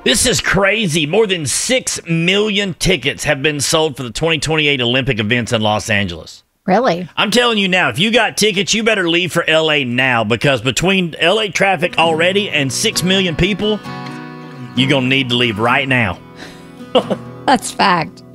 This is crazy. More than 6 million tickets have been sold for the 2028 Olympic events in Los Angeles. Really? I'm telling you now, if you got tickets, you better leave for LA now, because between LA traffic already and 6 million people, you're going to need to leave right now. That's fact.